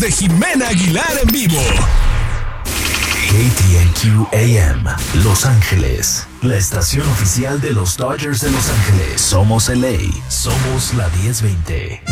de Jimena Aguilar en vivo. KTNQ AM, Los Ángeles, la estación oficial de los Dodgers de Los Ángeles. Somos LA, somos la 1020.